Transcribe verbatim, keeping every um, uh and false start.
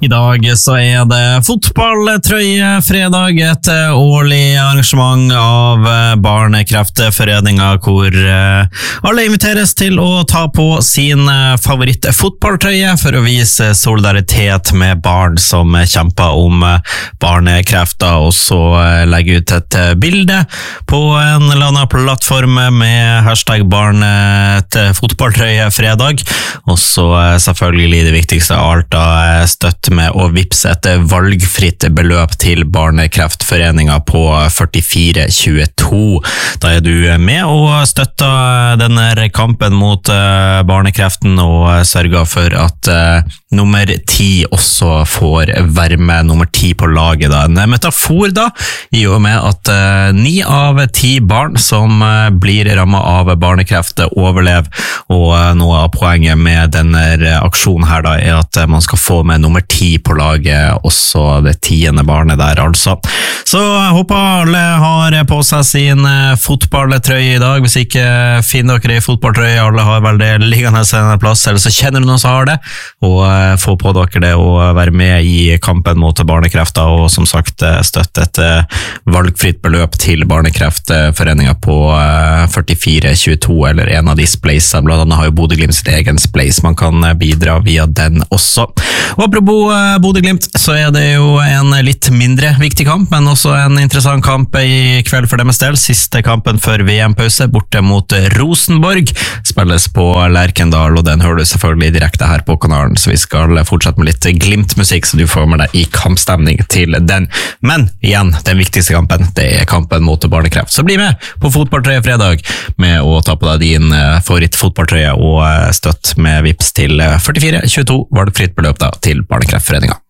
I dag så er det fotballtrøye fredag, et årlig arrangement av Barnekreftforeningen hvor alle inviteres til å ta på sin favorittfotballtrøye for å vise solidaritet med barn som kjemper om barnekrefter, og så legge ut et bilde på en eller annen plattform med hashtag barnet fotballtrøye fredag, og så selvfølgelig det viktigste av alt da støtt med å vippse et valgfritt beløp til Barnekreftforeningen på førtifire tjueto. Da er du med og støtter denne kampen mot barnekreften og sørger for at uh, nummer ti også får være med nummer ti på laget. Da. En metafor da, i og med at uh, ni av ti barn som uh, blir rammet av barnekreft overlever, og uh, noe av poenget med denne aksjonen her da, er at uh, man skal få med nummer ti på laget, også det tiende barnet der altså. Så jeg håper alle har på seg sin uh, fotballtrøye i dag. Hvis ikke finner dere i fotballtrøye, alle har vel det liggende en plass, eller så kjenner du noen som har det, og uh, få på dere det og være med i kampen mot barnekrefter, og som sagt støtte et uh, valgfritt beløp til Barnekreftforeningen på uh, førtifire tjueto, eller en av de spleisa. Blant annet har jo Bodø-Glimt sitt egen spleis, man kan uh, bidra via den også. Og apropos uh, Bodø-Glimt, så er det jo en litt mindre viktig kamp, men også en interessant kamp i kveld for deres del. Siste kampen før V M-pause, borte mot Rosenborg, spilles på Lerkendal, og den hører du selvfølgelig direkte her på kanalen, så vi skal fortsette med litt Glimt-musikk, så du får med deg i kampstemning til den. Men igjen, den viktigste kampen, det er kampen mot barnekreft. Så bli med på fotballtrøye fredag med å ta på deg din favorittfotballtrøye og støtt med vips til førtifire tjueto, valgfritt beløp da til Barnekreftforeningen.